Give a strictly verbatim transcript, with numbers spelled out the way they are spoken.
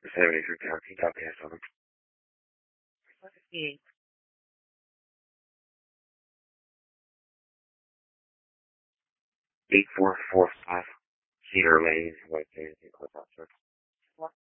seventy-three County, County has something. eight four four five Cedar Lane, White Sands, Cliff House.